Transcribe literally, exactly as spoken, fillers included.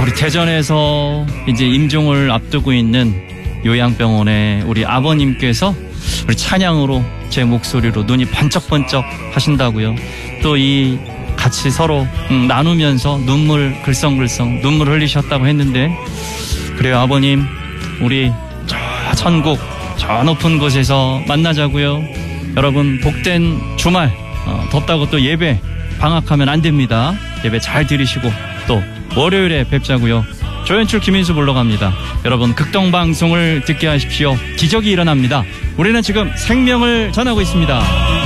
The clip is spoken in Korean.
우리 대전에서 이제 임종을 앞두고 있는 요양병원에 우리 아버님께서 우리 찬양으로 제 목소리로 눈이 번쩍번쩍 하신다고요. 또 이 같이 서로 음, 나누면서 눈물 글썽글썽 눈물 흘리셨다고 했는데, 그래요 아버님, 우리 저 천국 저 높은 곳에서 만나자고요. 여러분 복된 주말, 어, 덥다고 또 예배 방학하면 안 됩니다. 예배 잘 드리시고 또 월요일에 뵙자고요. 조연출 김인수 불러갑니다. 여러분 극동방송을 듣게 하십시오. 기적이 일어납니다. 우리는 지금 생명을 전하고 있습니다.